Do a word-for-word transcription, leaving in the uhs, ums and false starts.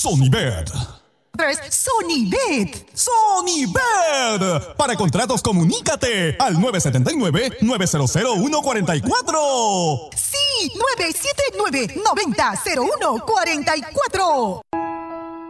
Sonibet. Sonibet. Sonibet. Para contratos, comunícate al nueve siete nueve, nueve cero cero, uno cuatro cuatro. Sí, nueve siete nueve, nueve cero cero uno cuatro cuatro.